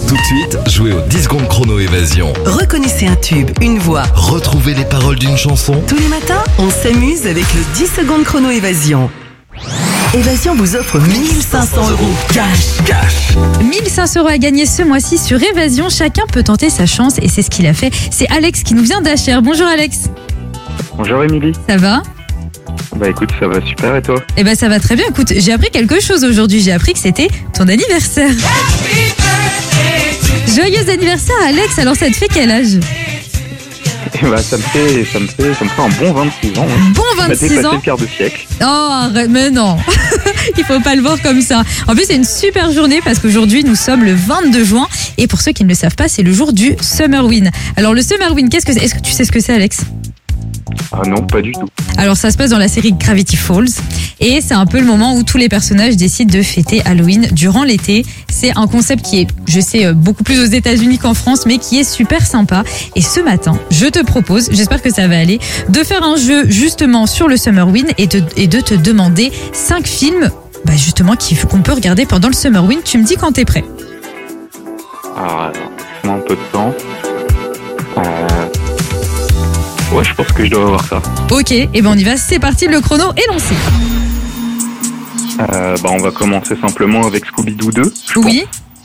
Tout de suite, jouez au 10 secondes chrono évasion. Reconnaissez un tube, une voix. Retrouvez les paroles d'une chanson. Tous les matins, on s'amuse avec le 10 secondes chrono évasion. Évasion vous offre 1500 € cash. 1500 € à gagner ce mois-ci sur Évasion. Chacun peut tenter sa chance et c'est ce qu'il a fait. C'est Alex qui nous vient d'Achères. Bonjour Alex. Bonjour Émilie. Ça va ? Bah écoute, ça va super et toi ? Eh ben ça va très bien. Écoute, j'ai appris quelque chose aujourd'hui. J'ai appris que c'était ton anniversaire. Joyeux anniversaire Alex. Alors ça te fait quel âge ? Et bah ça me fait un bon 26 ans. Bon 26 dépassé ans. le quart de siècle. Oh arrête, mais non. Il faut pas le voir comme ça. En plus c'est une super journée parce qu'aujourd'hui nous sommes le 22 juin et pour ceux qui ne le savent pas c'est le jour du Summerwin. Alors le Summerwin, qu'est-ce que c'est ? Est-ce que tu sais ce que c'est Alex ? Ah non, pas du tout. Alors ça se passe dans la série Gravity Falls et c'est un peu le moment où tous les personnages décident de fêter Halloween durant l'été. C'est un concept qui est, je sais, beaucoup plus aux États-Unis qu'en France mais qui est super sympa. Et ce matin, je te propose, j'espère que ça va aller, de faire un jeu justement sur le Summerwin et de te demander 5 films justement qu'on peut regarder pendant le Summerwin. Tu me dis quand t'es prêt. Alors, laisse-moi un peu de temps. Ouais, je pense que je dois avoir ça. Ok, et ben on y va, c'est parti, le chrono est lancé. On va commencer simplement avec Scooby-Doo 2. Oui.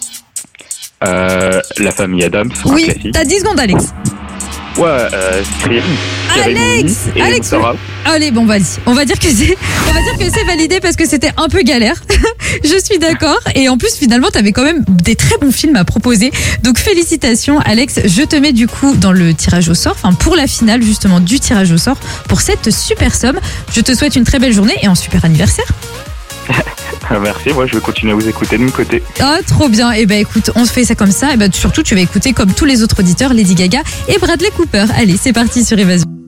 La famille Adams, un Oui, classique. t'as 10 secondes Alex. Ouais, Scream. Alex, allez, bon, vas-y. On va dire que c'est validé parce que c'était un peu galère. Je suis d'accord. Et en plus, finalement, t'avais quand même des très bons films à proposer. Donc, félicitations, Alex. Je te mets du coup dans le tirage au sort, pour la finale, justement, du tirage au sort pour cette super somme. Je te souhaite une très belle journée et un super anniversaire. Merci, moi je vais continuer à vous écouter de mon côté. Ah, trop bien. Et écoute, on se fait ça comme ça. Et surtout, tu vas écouter comme tous les autres auditeurs, Lady Gaga et Bradley Cooper. Allez, c'est parti sur Évasion.